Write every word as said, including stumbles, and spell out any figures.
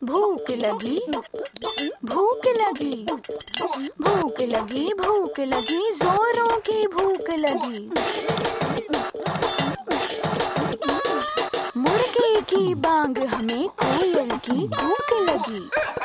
भूख लगी, भूख लगी, भूख लगी, भूख लगी, जोरों की भूख लगी। मुर्गे की बांग हमें कोयल की भूख लगी।